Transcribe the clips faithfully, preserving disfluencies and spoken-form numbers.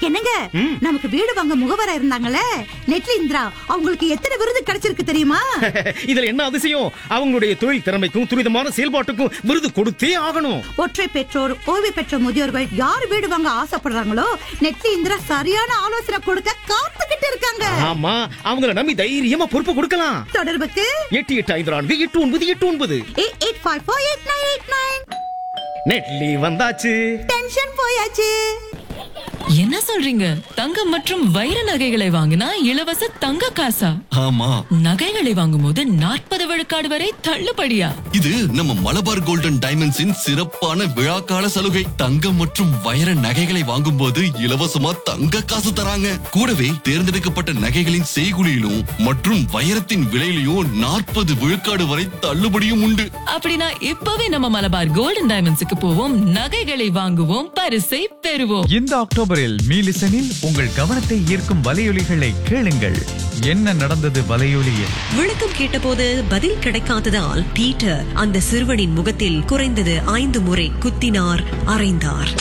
என்னங்க, நமக்கு வீடு வாங்க முகவரா இருந்தாங்களே நெட்லி இந்திரா, அவங்களுக்கு எத்தனை விருது கிடைச்சிருக்கு தெரியுமா? இதுல என்ன அதிசயம்? அவங்களுடைய தொழில் திறமைக்கும் துரிதமான செயல்பாட்டுக்கும் விருது கொடுத்தே ஆகணும். ஒற்றை பெற்றோர், ஓய்வு பெற்ற முதியோர்கள் யார் வீடு வாங்க ஆசைப்படுறாங்களோ நெட்லி இந்திரா சரியான ஆலோசனை கொடுக்க காத்துக்கிட்டு இருக்காங்க. ஆமா, அவங்கள நம்பி தைரியமா பொறுப்பு கொடுக்கலாம். தொடர்புக்கு எட்டு எட்டு ஐந்து நான்கு எட்டு ஒன்பது எட்டு ஒன்பது eight eight five four eight nine eight nine. நெட்லி வந்தாச்சு. டென்ஷன் போயாச்சு. என்ன சொல்றீங்க? தங்கம் மற்றும் வைர நகைகளை வாங்கினா இலவச தங்க காசா? ஆமா, நகைகளை வாங்கும் போது நாற்பது விழுக்காடு வரை தள்ளுபடியா? இது நம்ம மலபார் கோல்டன் டைமண்ட்ஸின் சிறப்பான விழாக்கால சலுகை. தங்கம் மற்றும் வைர நகைகளை வாங்கும் போது இலவசமா தங்க காசு தராங்க. கூடவே தேர்ந்தெடுக்கப்பட்ட நகைகளின் செய்குலியிலும் மற்றும் வைரத்தின் விலையிலும் நாற்பது விழுக்காடு வரை தள்ளுபடியும் உண்டு. அப்படின்னா இப்பவே நம்ம மலபார் கோல்டன் டைமண்ட்ஸுக்கு போவோம், நகைகளை வாங்குவோம், பரிசை பெறுவோம். இந்த அக்டோபரில் மீலிசனில் உங்கள் கவனத்தை ஈர்க்கும் வலையொலிகளை கேளுங்கள். என்ன நடந்தது வலையொலியில்? விளக்கம் கேட்டபோது பதில் கிடைக்காததால் பீட்டர் அந்த சிறுவனின் முகத்தில் குறைந்தது ஐந்து முறை குத்தினார், அறைந்தார்.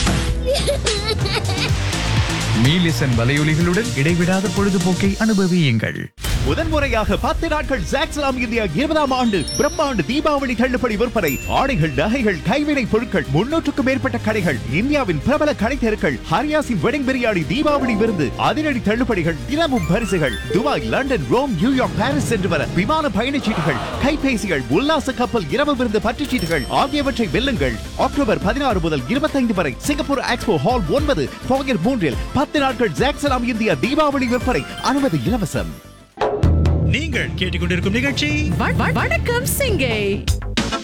மீலிசன் வலையொலிகளுடன் இடைவிடாத பொழுதுபோக்கை அனுபவியுங்கள். முதன்முறையாக பத்து நாட்கள் ஜாக்ஸ்லாம் இந்தியா இருபதாம் ஆண்டு பிரம்மாண்டு தீபாவளி தள்ளுபடி விற்பனை. ஆடைகள், நகைகள், கைவினை பொருட்கள், முன்னூற்றுக்கும் மேற்பட்ட கடைகள், இந்தியாவின் பிரபல கடை தெருக்கள், ஹரியாசின் வெட்டிங் பிரியாணி, தீபாவளி விருந்து, அதிரடி தள்ளுபடிகள், தினமும் பரிசுகள். Dubai, London, Rome, New York, Paris சென்று வர விமான பயணச்சீட்டுகள், கைபேசிகள், உல்லாச கப்பல் இரவு விருந்து பற்றுச்சீட்டுகள் ஆகியவற்றை வெல்லுங்கள். அக்டோபர் பதினாறு முதல் இருபத்தைந்து வரை சிங்கப்பூர் எக்ஸ்போ ஹால் ஒன்பது போகர் மூன்றில் பத்து நாட்கள் ஜாக்ஸ்லாம் இந்தியா தீபாவளி விற்பனை. அனுமதி இலவசம். நீங்கள் கேட்டுக்கொண்டிருக்கும் நிகழ்ச்சி வணக்கம் சிங்கை.